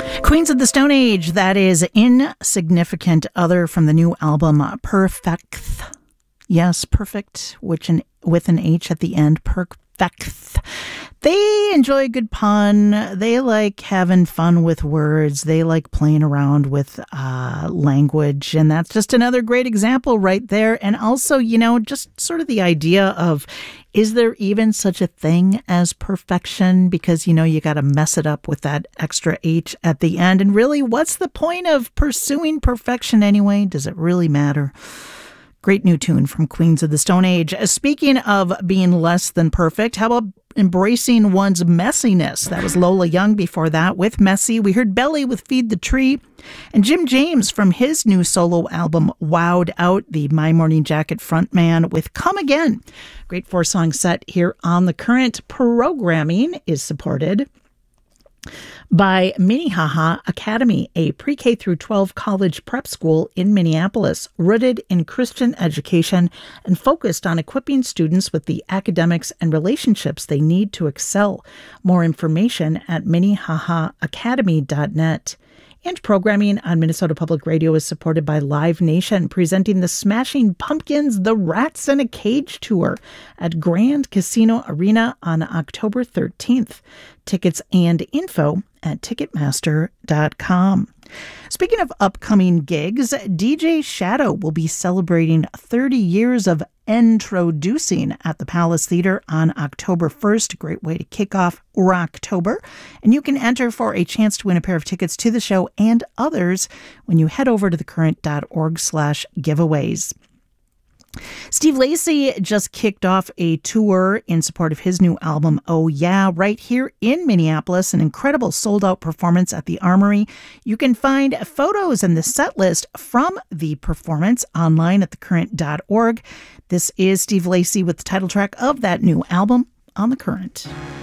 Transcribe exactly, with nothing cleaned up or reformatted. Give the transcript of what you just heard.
Queens of the Stone Age, that is Insignificant Other from the new album Perfect. Yes, perfect, which an, with an H at the end, Perfect. They enjoy a good pun. They like having fun with words. They like playing around with uh, language. And that's just another great example right there. And also, you know, just sort of the idea of, is there even such a thing as perfection? Because, you know, you got to mess it up with that extra H at the end. And really, what's the point of pursuing perfection anyway? Does it really matter? Great new tune from Queens of the Stone Age. Speaking of being less than perfect, how about embracing one's messiness? That was Lola Young before that with Messy. We heard Belly with Feed the Tree. And Jim James from his new solo album, Wowed Out, the My Morning Jacket frontman with Come Again. Great four-song set here on The Current. Programming is supported by Minnehaha Academy, a pre-K through twelve college prep school in Minneapolis, rooted in Christian education and focused on equipping students with the academics and relationships they need to excel. More information at minnehaha academy dot net. And programming on Minnesota Public Radio is supported by Live Nation, presenting the Smashing Pumpkins The Rats in a Cage tour at Grand Casino Arena on October thirteenth. Tickets and info at ticketmaster dot com. Speaking of upcoming gigs, D J Shadow will be celebrating thirty years of introducing at the Palace Theater on October first. Great way to kick off Rocktober. And you can enter for a chance to win a pair of tickets to the show and others when you head over to thecurrent.org slash giveaways. Steve Lacy just kicked off a tour in support of his new album, Oh Yeah, right here in Minneapolis. An incredible sold-out performance at the Armory. You can find photos and the set list from the performance online at the current dot org. This is Steve Lacy with the title track of that new album on The Current.